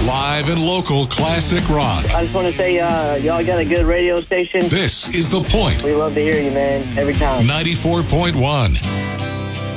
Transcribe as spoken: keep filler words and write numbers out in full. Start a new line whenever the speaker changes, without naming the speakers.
Live and local classic rock.
I just want to say, uh, y'all got a good radio station.
This is The Point.
We love to hear you, man, every time.
ninety-four point one.